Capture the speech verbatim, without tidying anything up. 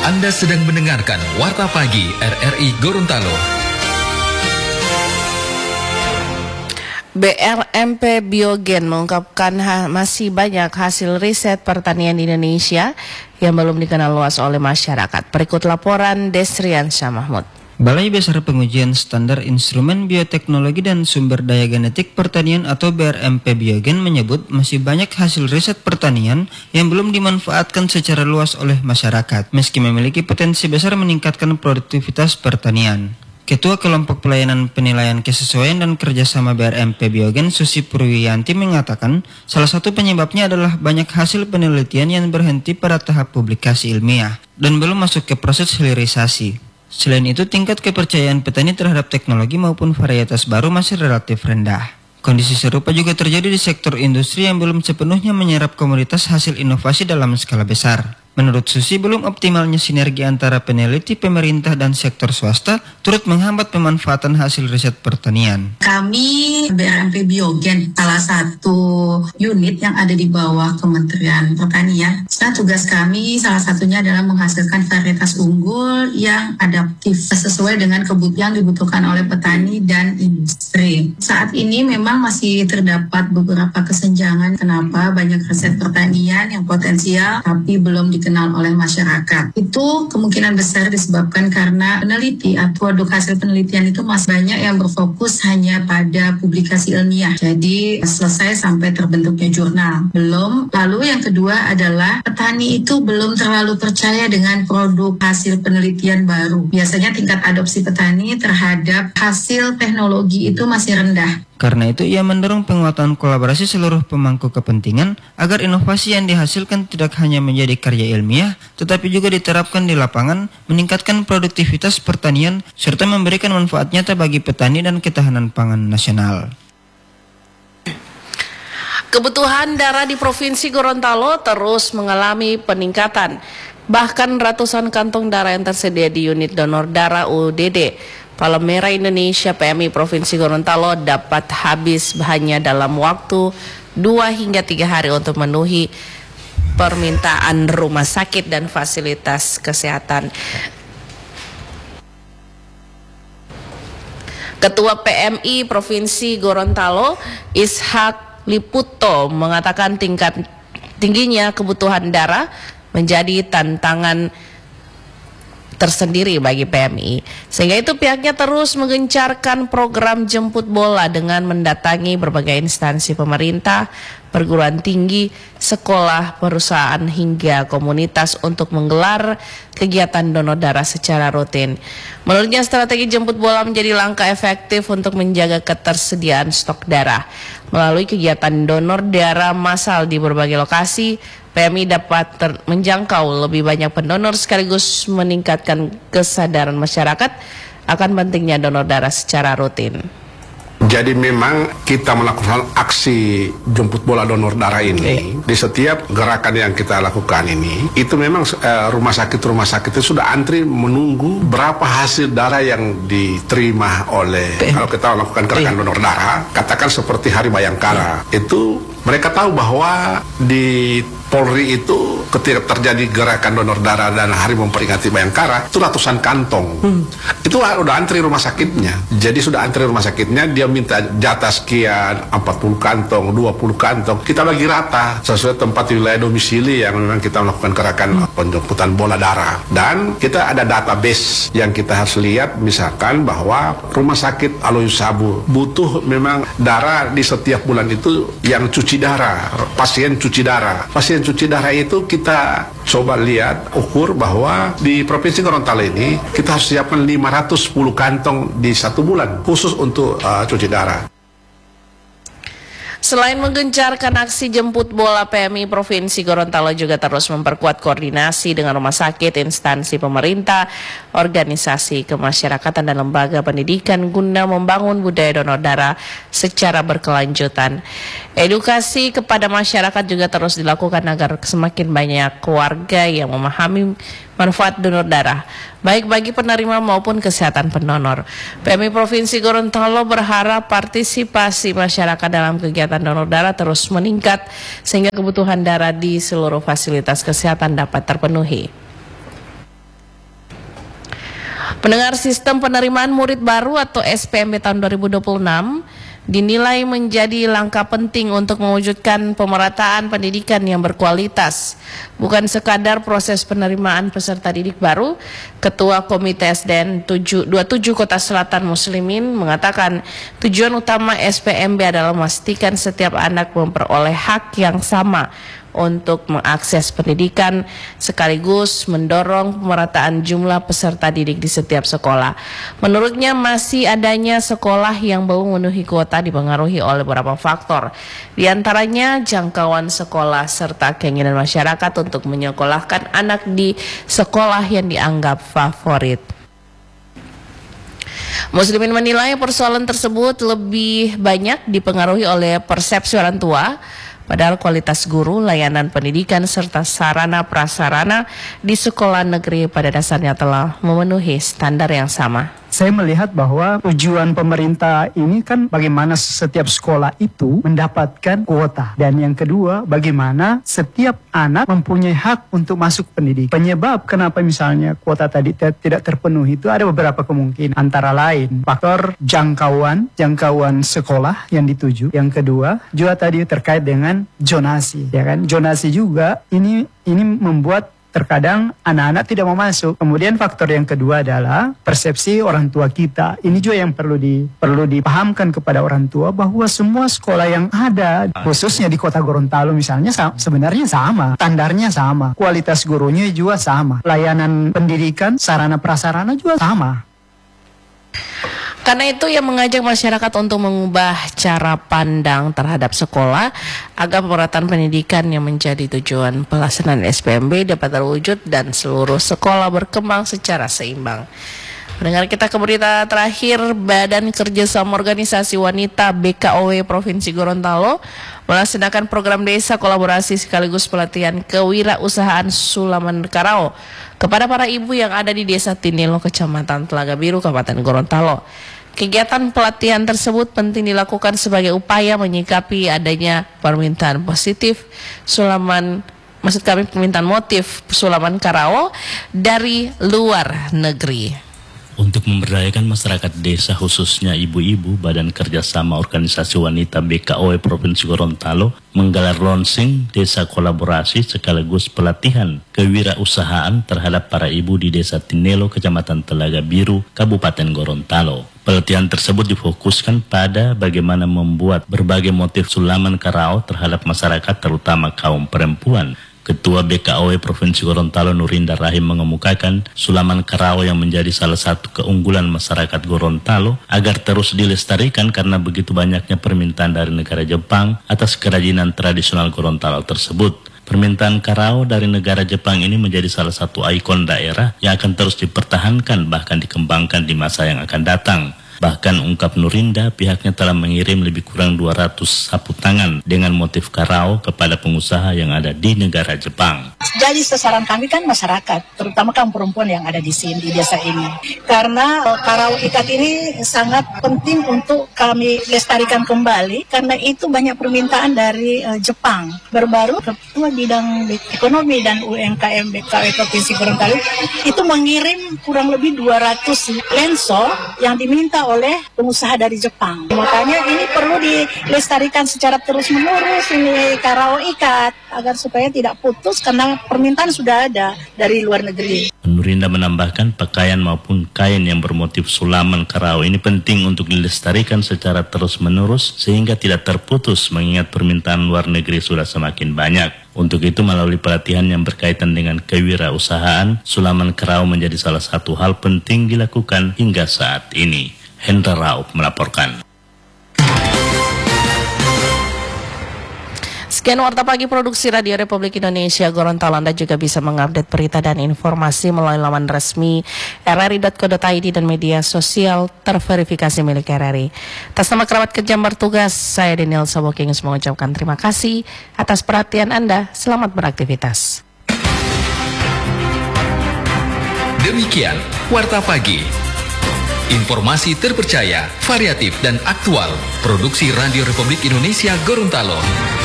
Anda sedang mendengarkan Warta Pagi R R I Gorontalo. B R M P Biogen mengungkapkan ha- masih banyak hasil riset pertanian di Indonesia yang belum dikenal luas oleh masyarakat. Berikut laporan Desrian Syah Mahmud. Balai Besar Pengujian Standar Instrumen Bioteknologi dan Sumber Daya Genetik Pertanian atau B R M P Biogen menyebut masih banyak hasil riset pertanian yang belum dimanfaatkan secara luas oleh masyarakat, meski memiliki potensi besar meningkatkan produktivitas pertanian. Ketua Kelompok Pelayanan Penilaian Kesesuaian dan Kerjasama B R M P Biogen, Susi Purwiyanti, mengatakan salah satu penyebabnya adalah banyak hasil penelitian yang berhenti pada tahap publikasi ilmiah dan belum masuk ke proses hilirisasi. Selain itu, tingkat kepercayaan petani terhadap teknologi maupun varietas baru masih relatif rendah. Kondisi serupa juga terjadi di sektor industri yang belum sepenuhnya menyerap komoditas hasil inovasi dalam skala besar. Menurut Susi, belum optimalnya sinergi antara peneliti, pemerintah, dan sektor swasta turut menghambat pemanfaatan hasil riset pertanian. Kami B R M P Biogen, salah satu unit yang ada di bawah Kementerian Pertanian. Nah, tugas kami salah satunya adalah menghasilkan varietas unggul yang adaptif sesuai dengan kebutuhan yang dibutuhkan oleh petani dan industri. Saat ini memang masih terdapat beberapa kesenjangan kenapa banyak riset pertanian yang potensial tapi belum di dikenal oleh masyarakat. Itu kemungkinan besar disebabkan karena peneliti atau produk hasil penelitian itu masih banyak yang berfokus hanya pada publikasi ilmiah. Jadi selesai sampai terbentuknya jurnal. Belum. Lalu yang kedua adalah petani itu belum terlalu percaya dengan produk hasil penelitian baru. Biasanya tingkat adopsi petani terhadap hasil teknologi itu masih rendah. Karena itu, ia mendorong penguatan kolaborasi seluruh pemangku kepentingan agar inovasi yang dihasilkan tidak hanya menjadi karya ilmiah, tetapi juga diterapkan di lapangan, meningkatkan produktivitas pertanian, serta memberikan manfaat nyata bagi petani dan ketahanan pangan nasional. Kebutuhan darah di Provinsi Gorontalo terus mengalami peningkatan. Bahkan ratusan kantong darah yang tersedia di unit donor darah U D D Palang Merah Indonesia P M I Provinsi Gorontalo dapat habis hanya dalam waktu dua hingga tiga hari untuk memenuhi permintaan rumah sakit dan fasilitas kesehatan. Ketua P M I Provinsi Gorontalo Ishak Liputo mengatakan tingkat tingginya kebutuhan darah menjadi tantangan tersendiri bagi P M I. Sehingga itu pihaknya terus menggencarkan program jemput bola dengan mendatangi berbagai instansi pemerintah, perguruan tinggi, sekolah, perusahaan hingga komunitas untuk menggelar kegiatan donor darah secara rutin. Menurutnya strategi jemput bola menjadi langkah efektif untuk menjaga ketersediaan stok darah. Melalui kegiatan donor darah massal di berbagai lokasi, P M I dapat ter- menjangkau lebih banyak pendonor sekaligus meningkatkan kesadaran masyarakat akan pentingnya donor darah secara rutin. Jadi memang kita melakukan aksi jemput bola donor darah ini, okay. Di setiap gerakan yang kita lakukan ini, itu memang uh, rumah sakit-rumah sakit itu sudah antri menunggu berapa hasil darah yang diterima oleh, okay. Kalau kita melakukan gerakan okay. donor darah, katakan seperti Hari Bayangkara, okay. Itu mereka tahu bahwa di Polri itu ketika terjadi gerakan donor darah dan hari memperingati Bayangkara itu ratusan kantong, hmm. Itu udah antri rumah sakitnya. Jadi sudah antri rumah sakitnya, dia minta jatah sekian, empat puluh kantong, dua puluh kantong, kita bagi rata sesuai tempat wilayah domisili yang memang kita melakukan gerakan hmm. penjemputan bola darah. Dan kita ada database yang kita harus lihat, misalkan bahwa rumah sakit Aloi Sabu butuh memang darah di setiap bulan itu yang cuci darah, pasien cuci darah. Pasien cuci darah itu kita coba lihat, ukur bahwa di Provinsi Gorontalo ini kita harus siapkan lima ratus sepuluh kantong di satu bulan khusus untuk uh, cuci darah. Selain menggencarkan aksi jemput bola, P M I Provinsi Gorontalo juga terus memperkuat koordinasi dengan rumah sakit, instansi pemerintah, organisasi kemasyarakatan dan lembaga pendidikan guna membangun budaya donor darah secara berkelanjutan. Edukasi kepada masyarakat juga terus dilakukan agar semakin banyak keluarga yang memahami manfaat donor darah, baik bagi penerima maupun kesehatan pendonor. P M I Provinsi Gorontalo berharap partisipasi masyarakat dalam kegiatan donor darah terus meningkat sehingga kebutuhan darah di seluruh fasilitas kesehatan dapat terpenuhi. Pendengar, sistem penerimaan murid baru atau S P M B tahun dua ribu dua puluh enam dinilai menjadi langkah penting untuk mewujudkan pemerataan pendidikan yang berkualitas. Bukan sekadar proses penerimaan peserta didik baru, Ketua Komite S D N dua puluh tujuh Kota Selatan Muslimin mengatakan tujuan utama S P M B adalah memastikan setiap anak memperoleh hak yang sama untuk mengakses pendidikan sekaligus mendorong pemerataan jumlah peserta didik di setiap sekolah. Menurutnya masih adanya sekolah yang belum memenuhi kuota dipengaruhi oleh beberapa faktor. Di antaranya jangkauan sekolah serta keinginan masyarakat untuk menyekolahkan anak di sekolah yang dianggap favorit. Muslimin menilai persoalan tersebut lebih banyak dipengaruhi oleh persepsi orang tua, padahal kualitas guru, layanan pendidikan, serta sarana prasarana di sekolah negeri pada dasarnya telah memenuhi standar yang sama. Saya melihat bahwa tujuan pemerintah ini kan bagaimana setiap sekolah itu mendapatkan kuota. Dan yang kedua, bagaimana setiap anak mempunyai hak untuk masuk pendidikan. Penyebab kenapa misalnya kuota tadi tidak terpenuhi itu ada beberapa kemungkinan. Antara lain, faktor jangkauan, jangkauan sekolah yang dituju. Yang kedua, juga tadi terkait dengan zonasi. Ya kan? Zonasi juga ini ini membuat terkadang anak-anak tidak mau masuk. Kemudian faktor yang kedua adalah persepsi orang tua kita. Ini juga yang perlu di perlu dipahamkan kepada orang tua bahwa semua sekolah yang ada, khususnya di Kota Gorontalo misalnya, sa- sebenarnya sama, standarnya sama, kualitas gurunya juga sama, layanan pendidikan, sarana prasarana juga sama. Karena itu ia mengajak masyarakat untuk mengubah cara pandang terhadap sekolah agar pemerataan pendidikan yang menjadi tujuan pelaksanaan S P M B dapat terwujud dan seluruh sekolah berkembang secara seimbang. Pendengar, kita ke berita terakhir. Badan Kerjasama Organisasi Wanita B K O W Provinsi Gorontalo melaksanakan program desa kolaborasi sekaligus pelatihan kewirausahaan Sulaman Karao kepada para ibu yang ada di Desa Tinelo, Kecamatan Telaga Biru, Kabupaten Gorontalo. Kegiatan pelatihan tersebut penting dilakukan sebagai upaya menyikapi adanya permintaan positif Sulaman, maksud kami permintaan motif Sulaman Karao dari luar negeri. Untuk memberdayakan masyarakat desa khususnya ibu-ibu, Badan Kerjasama Organisasi Wanita B K O W Provinsi Gorontalo menggelar launching desa kolaborasi sekaligus pelatihan kewirausahaan terhadap para ibu di Desa Tinelo, Kecamatan Telaga Biru, Kabupaten Gorontalo. Pelatihan tersebut difokuskan pada bagaimana membuat berbagai motif Sulaman Karao terhadap masyarakat terutama kaum perempuan. Ketua B K O W Provinsi Gorontalo Nurinda Rahim mengemukakan Sulaman Karao yang menjadi salah satu keunggulan masyarakat Gorontalo agar terus dilestarikan karena begitu banyaknya permintaan dari negara Jepang atas kerajinan tradisional Gorontalo tersebut. Permintaan karao dari negara Jepang ini menjadi salah satu ikon daerah yang akan terus dipertahankan bahkan dikembangkan di masa yang akan datang. Bahkan ungkap Nurinda, pihaknya telah mengirim lebih kurang dua ratus sapu tangan dengan motif karao kepada pengusaha yang ada di negara Jepang. Jadi sasaran kami kan masyarakat, terutama kaum perempuan yang ada di sini, di desa ini. Karena uh, karao ikat ini sangat penting untuk kami lestarikan kembali, karena itu banyak permintaan dari uh, Jepang. Baru-baru Ketua Bidang Ekonomi dan U M K M B K W Provinsi Gorontalo itu mengirim kurang lebih dua ratus lenso yang diminta oleh pengusaha dari Jepang. Makanya ini perlu dilestarikan secara terus-menerus ini karao ikat agar supaya tidak putus karena permintaan sudah ada dari luar negeri. Nurinda menambahkan pakaian maupun kain yang bermotif Sulaman Karao ini penting untuk dilestarikan secara terus-menerus sehingga tidak terputus mengingat permintaan luar negeri sudah semakin banyak. Untuk itu melalui pelatihan yang berkaitan dengan kewirausahaan, Sulaman Karao menjadi salah satu hal penting dilakukan hingga saat ini. Hendra Raup melaporkan. Sekian Warta Pagi Produksi Radio Republik Indonesia Gorontalo. Anda juga bisa mengupdate berita dan informasi melalui laman resmi r r i dot co dot i d dan media sosial terverifikasi milik R R I. Atas nama kerabat kerja bertugas, saya Daniel Saboking mengucapkan terima kasih atas perhatian Anda. Selamat beraktivitas. Demikian Warta Pagi. Informasi terpercaya, variatif, dan aktual. Produksi Radio Republik Indonesia Gorontalo.